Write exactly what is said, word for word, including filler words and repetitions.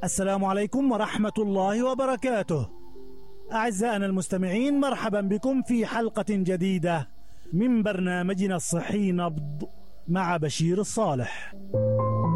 السلام عليكم ورحمة الله وبركاته. أعزائنا المستمعين، مرحبا بكم في حلقة جديدة من برنامجنا الصحي نبض مع بشير الصالح.